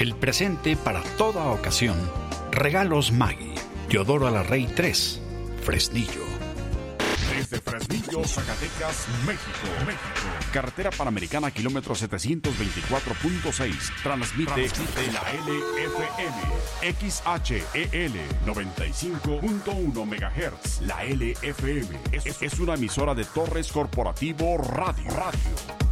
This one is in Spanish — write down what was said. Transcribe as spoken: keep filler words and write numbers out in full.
El presente para toda ocasión. Regalos Maggi. Teodoro Alarrey tres, Fresnillo. Desde Fresnillo, Zacatecas, México, México. Carretera Panamericana, kilómetro setecientos veinticuatro punto seis. Transmite, Transmite la L F M. X H E L noventa y cinco punto uno megahertz. La L F M es, es una emisora de Torres Corporativo Radio. Radio.